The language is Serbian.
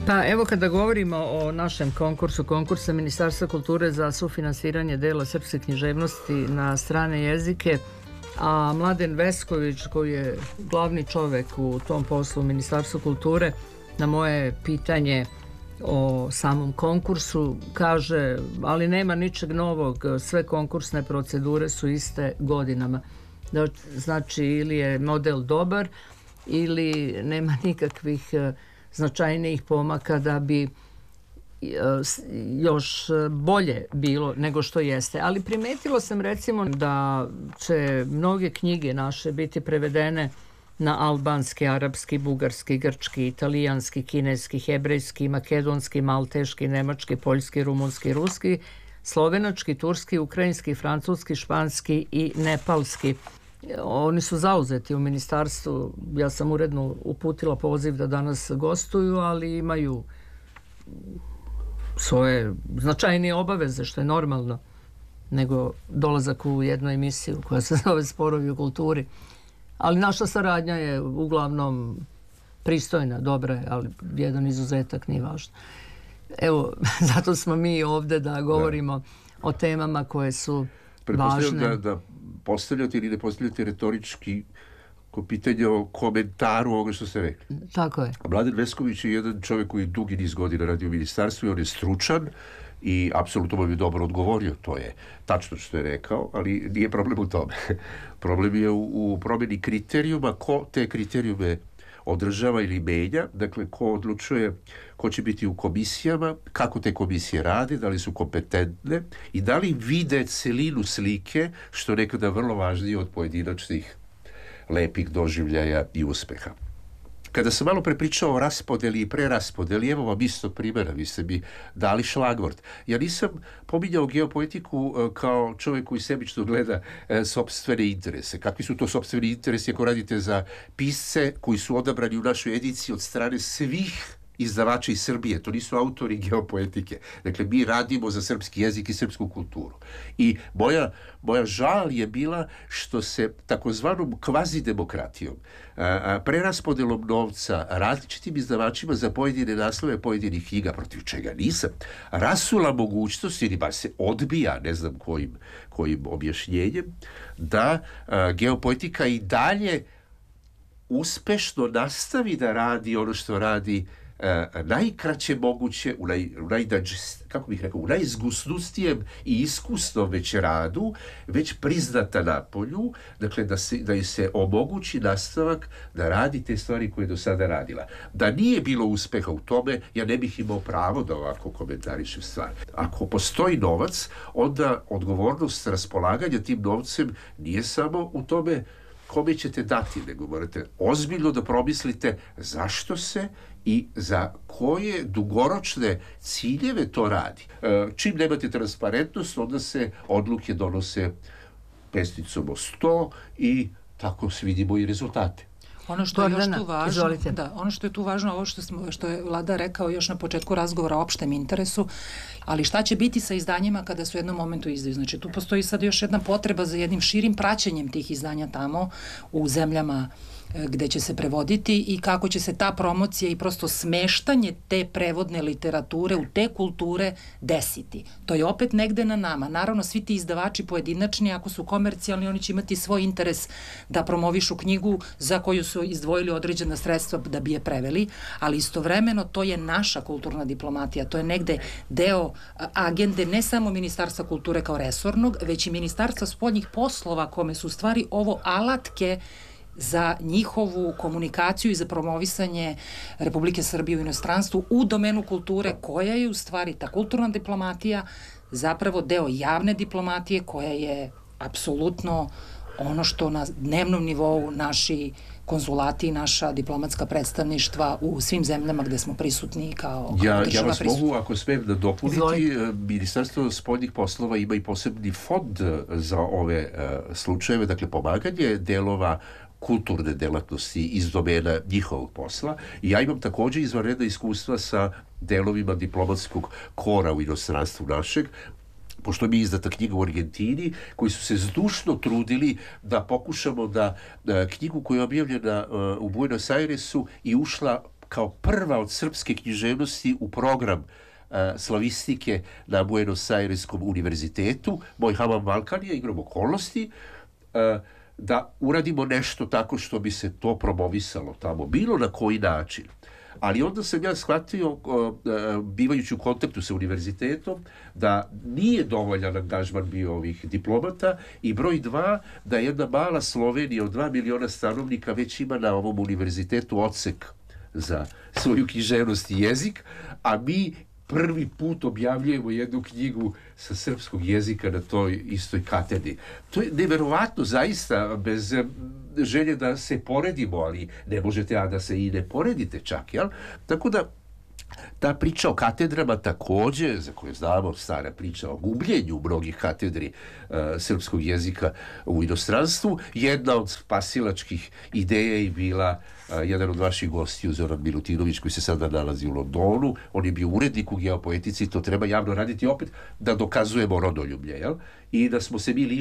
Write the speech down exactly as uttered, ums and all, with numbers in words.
Pa evo, kada govorimo o našem konkursu, konkursa Ministarstva kulture za sufinansiranje dela srpske književnosti na strane jezike, a Mladen Vesković, koji je glavni čovek u tom poslu u Ministarstvu kulture, na moje pitanje o samom konkursu kaže, ali nema ničeg novog, sve konkursne procedure su iste godinama. Znači, ili je model dobar ili nema nikakvih značajnijih pomaka da bi još bolje bilo nego što jeste. Ali primetilo sam recimo da će mnoge knjige naše biti prevedene na albanski, arapski, bugarski, grčki, italijanski, kineski, hebrejski, makedonski, malteški, nemački, poljski, rumunski, ruski, slovenački, turski, ukrajinski, francuski, španski i nepalski. Oni su zauzeti u ministarstvu. Ja sam uredno uputila poziv da danas gostuju, ali imaju svoje značajnije obaveze, što je normalno, nego dolazak u jednu emisiju koja se zove Sporovi u kulturi. Ali naša saradnja je uglavnom pristojna, dobra je, ali jedan izuzetak nije važno. Evo, zato smo mi ovde da govorimo da. o temama koje su važne. Da, da postavljate ili ne postavljate retorički ko pitanje o komentaru ovoga što ste rekli. Tako je. Mladen Vesković je jedan čovjek koji dugi niz godina radi u ministarstvu i on je stručan i apsolutno mu je dobro odgovorio, to je tačno što je rekao, ali nije problem u tome. Problem je u, u promjeni kriterijuma, ko te kriterijume održava ili menja, dakle ko odlučuje ko će biti u komisijama, kako te komisije rade, da li su kompetentne i da li vide celinu slike, što je nekada vrlo važnije od pojedinačnih lepih doživljaja i uspeha. Kada sam malo prepričao o raspodeli i preraspodeli, evo vam isto primjera, vi ste mi dali šlagvort. Ja nisam pominjao geopolitiku kao čovjek koji sebično gleda e, sopstvene interese. Kakvi su to sopstveni interesi ako radite za pisce koji su odabrani u našoj ediciji od strane svih izdavača iz Srbije, to nisu autori geopoetike. Dakle, mi radimo za srpski jezik i srpsku kulturu. I moja, moja žal je bila što se takozvanom kvazidemokratijom, preraspodelom novca različitim izdavačima za pojedine naslove pojedinih knjiga, protiv čega nisam, rasula mogućnost, ili bar se odbija, ne znam kojim, kojim objašnjenjem, da a, geopoetika i dalje uspešno nastavi da radi ono što radi Uh, najkraće moguće, u, naj, u, najdađ, kako bih rekao, u najizgusnustijem i iskusnom već radu, već priznata napolju, dakle da se, da se omogući nastavak da radi te stvari koje je do sada radila. Da nije bilo uspeha u tome, ja ne bih imao pravo da ovako komentarišem stvar. Ako postoji novac, onda odgovornost raspolaganja tim novcem nije samo u tome kome ćete dati, nego morate ozbiljno da promislite zašto se i za koje dugoročne ciljeve to radi. Čim nemate transparentnost, onda se odluke donose pesticom o sto i tako vidimo i rezultate. Ono što je još tu važno, da, ono što je tu važno, ovo što, smo, što je Vlada rekao još na početku razgovora o opštem interesu, ali šta će biti sa izdanjima kada su u jednom momentu izdaju? Znači, tu postoji sad još jedna potreba za jednim širim praćenjem tih izdanja tamo u zemljama gde će se prevoditi i kako će se ta promocija i prosto smeštanje te prevodne literature u te kulture desiti. To je opet negde na nama. Naravno, svi ti izdavači pojedinačni, ako su komercijalni, oni će imati svoj interes da promovišu knjigu za koju su izdvojili određena sredstva da bi je preveli, ali istovremeno to je naša kulturna diplomatija. To je negde deo agende ne samo Ministarstva kulture kao resornog, već i Ministarstva spoljnih poslova, kome su u stvari ovo alatke za njihovu komunikaciju i za promovisanje Republike Srbije u inostranstvu u domenu kulture, koja je u stvari ta kulturna diplomatija zapravo deo javne diplomatije, koja je apsolutno ono što na dnevnom nivou naši konzulati i naša diplomatska predstavništva u svim zemljama gde smo prisutni kao, kao ja, država ja vas prisutni. mogu, ako smijem da dopuniti, Ministarstvo spoljnih poslova ima i posebni fond za ove uh, slučajeve, dakle pomaganje delova kulturne delatnosti iz domena njihovog posla. I ja imam također izvanredna iskustva sa delovima diplomatskog kora u inostranstvu našeg, pošto mi je izdata knjiga u Argentini, koji su se zdušno trudili da pokušamo da, da knjigu koja je objavljena uh, u Buenos Airesu i ušla kao prva od srpske književnosti u program slavistike na Buenos Aireskom univerzitetu. Moj Hamam Balkan je igrom okolnosti da uradimo nešto tako što bi se to promovisalo tamo, bilo na koji način. Ali onda sam ja shvatio, bivajući u kontaktu sa univerzitetom, da nije dovoljan angažman bio ovih diplomata i broj dva, da jedna mala Slovenija od dva miliona stanovnika već ima na ovom univerzitetu odsek za svoju književnost i jezik, a mi prvi put objavljujemo jednu knjigu sa srpskog jezika na toj istoj katedri. To je neverovatno, zaista, bez želje da se poredimo, ali ne možete, a da se i ne poredite čak, jel? Tako da, ta priča o katedrama takođe, za koju znamo, stara priča o gubljenju mnogih katedri uh, srpskog jezika u inostranstvu, jedna od spasilačkih ideja je bila uh, jedan od vaših gostiju, Zoran Milutinović, koji se sada nalazi u Londonu. On je bio urednik u Geopoetici, to treba javno raditi opet da dokazujemo rodoljublje, jel? I da smo se mi